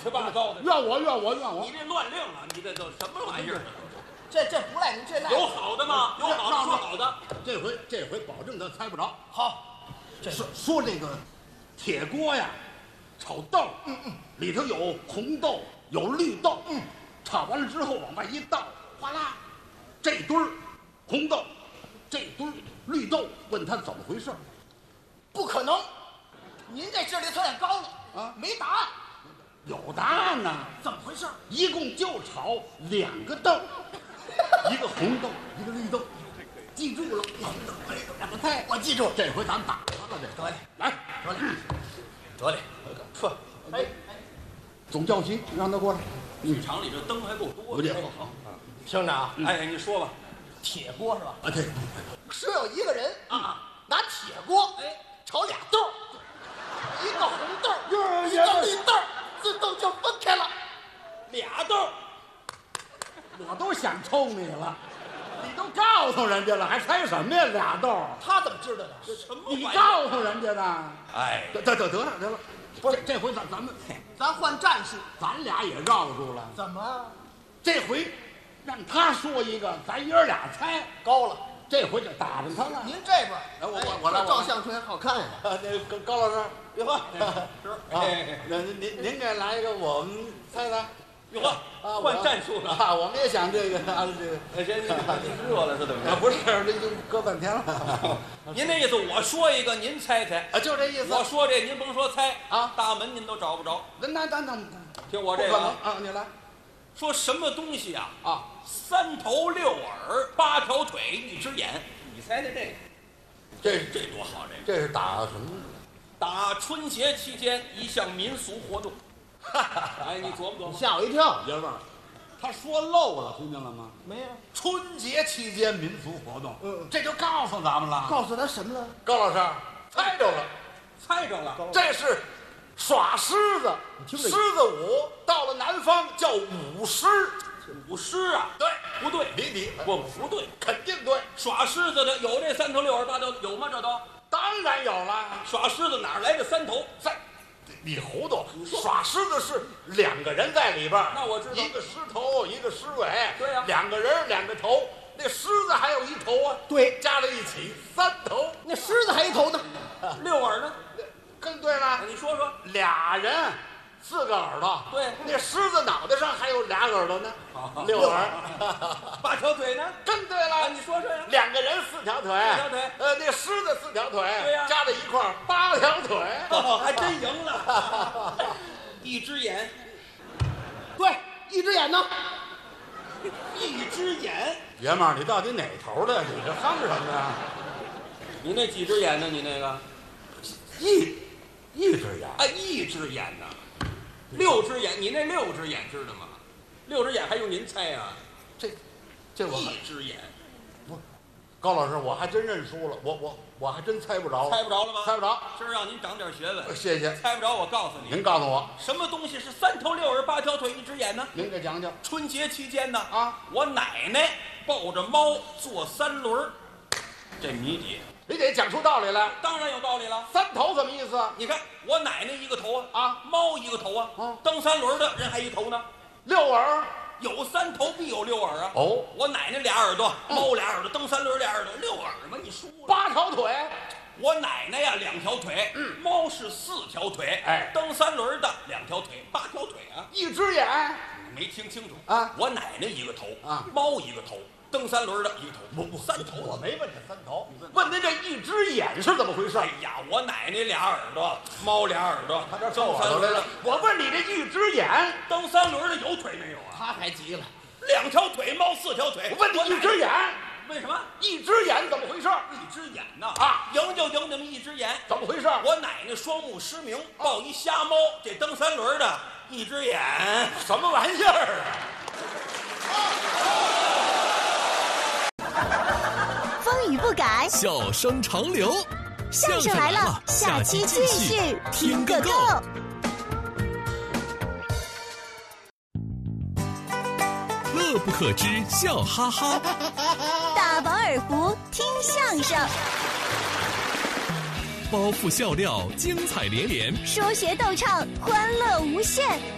七八糟的。 怨我！ 你这乱令啊！你这都什么玩意儿？ 这不赖您，这赖有好的吗？有好的说好的。 这回保证他猜不着。 好， 说这个铁锅呀，炒豆，里头有红豆，有绿豆，炒完了之后往外一倒，哗啦，这堆儿红豆，这堆儿绿豆，问他怎么回事？ 不可能，您这智力有点高了啊， 没答案。 有答案呢。 怎么回事？ 一共就炒2个豆，一个红豆，一个绿豆，记住了。2个菜， 我记住。 这回咱打他了，这得嘞， 来， 得嘞， 说，哎， 总教习让他过来。 剧场里这灯还够多的。好， 听着啊， 哎，你说吧。 铁锅是吧？ 啊，对， 是有一个人啊， 拿铁锅炒俩豆，一个红豆，一个绿豆，自动就分开了。 俩豆， 我都想抽你了，你都告诉人家了，还猜什么呀？2豆， 他怎么知道的？ 什么你玩意儿？ 告诉人家的。 哎， 得了，不是这回咱们咱换战术。 咱俩也绕住了。 怎么这回让他说一个，咱爷俩猜。 高了？ 这回就打着他了。 您这边， 我来照相片好看呀。 那高老师， 哟呵， 是啊，您给来一个，我们猜猜。 哟呵，换战术了。 啊，我们也想这个谁热了是怎么着？ 不是，这就搁半天了。 您那意思，我说一个，您猜猜。 啊，就这意思。 我说这，您甭说猜啊， 大门您都找不着。 那听我这个啊，你来。 说什么东西啊？ 啊 ，3头6耳8条腿1只眼，你猜猜这个？这多好！ 这是打什么？ 打春节期间一项民俗活动。哎，你琢磨琢磨。 吓我一跳。 爷们儿，他说漏了，听见了吗？ 没有。 春节期间民俗活动，这就告诉咱们了。 告诉他什么了？ 高老师，猜着了， 猜着了。 这是耍狮子，狮子舞，到了南方叫舞狮。 舞狮啊？ 对， 不对， 离题， 不对， 肯定对。 耍狮子的有这3头6耳8条，有吗？这都当然有了。 耍狮子哪来的3头？ 你糊涂！耍狮子是2个人在里边， 那我知道， 一个狮头，一个狮尾。 对呀 ，2个人2个头，那狮子还有1头啊。 对， 加在一起3头。 那狮子还一头呢 ，6耳呢？ 更对了。 你说说 ，2人4个耳朵。 对， 那狮子脑袋上还有俩耳朵呢，6耳。 8条腿呢？ 更对了。 你说说呀。 2个人4条腿。4 条腿。 那狮子4条腿。 对呀。 加在一块儿8条腿。 还真赢了。1只眼。 对，1只眼呢 ？1只眼。 爷们儿，你到底哪头的？你这哼什么呀？ 你那几只眼呢？你那个？ 一只眼。 啊，1只眼呢？6只眼，你那6只眼知道吗？6只眼还用您猜啊？ 这我 1只眼。 不，高老师，我还真认输了，我还真猜不着。 猜不着了吗？ 猜不着。 今儿让您长点学问。 谢谢。 猜不着，我告诉你。 您告诉我， 什么东西是3头6耳8条腿1只眼呢？ 您给讲讲。 春节期间呢， 啊， 我奶奶抱着猫坐3轮，这谜底。 你得讲出道理来。 当然有道理了。 3头什么意思？ 你看，我奶奶1个头啊， 猫1个头啊，蹬3轮的人还1头呢。 6耳， 有3头必有6耳啊。 哦， 我奶奶俩耳朵，猫俩耳朵，蹬3轮俩耳朵，6耳嘛，你输了。 8条腿。 我奶奶呀2条腿，猫是4条腿， 哎， 蹬3轮的2条腿，8条腿啊。 1只眼。 没听清楚啊？ 我奶奶1个头啊， 猫1个头。 蹬3轮的1个头，不3头， 我没问这3头，问您这1只眼是怎么回事？ 哎呀，我奶奶俩耳朵，猫俩耳朵， 他这蹬3轮了。我问你这1只眼， 蹬3轮的有腿没有啊？ 他还急了 ，2条腿，猫4条腿。 我问你1只眼， 为什么 1只眼怎么回事 ？1只眼呐啊， 赢就赢那么1只眼， 怎么回事？ 我奶奶双目失明，抱一瞎猫，这蹬3轮的1只眼， 什么玩意儿啊？ 风雨不改， 笑声长流。 相声来了，下期继续听个够。 乐不可支，笑哈哈。 大饱耳福，听相声。 包袱笑料，精彩连连。 说学逗唱，欢乐无限。